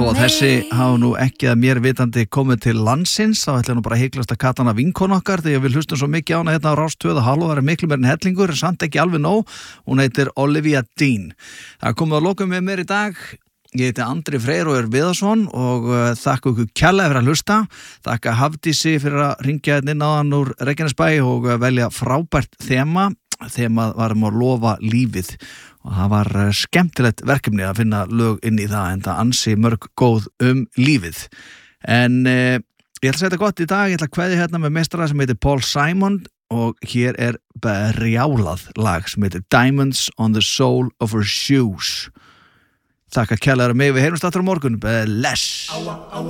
þó að þessi hafa nú ekki að mér vitandi komið til landsins, þá ætla nú bara heiklast að katana vinkon okkar því að við hlustum svo mikið á hana hérna á Rás 2 og halló, það er miklu meir en hellingur en samt ekki alveg nóg, hún heitir Olivia Dean. Það komið að lokum með mér í dag. Ég heiti Andri Freyr og Viðarsson og þakka ykkur kærlega fyrir að hlusta. Þakka Hafdísi fyrir að ringja inn áðan úr Reykjanesbæ og velja frábært þema. Þemað varum að lofa lífið og það var skemmtilegt verkefni að finna lög inn í það en það ansi mörg góð lífið. En ég ætla að segja þetta gott í dag, ég ætla að kveðja hérna með meistara sem heitir Paul Simon og hér er brjálað lag sem heitir Diamonds on the Sole of Her Shoes. Þakka kærlega mig, við heyrumst aftur á morgun. Bless.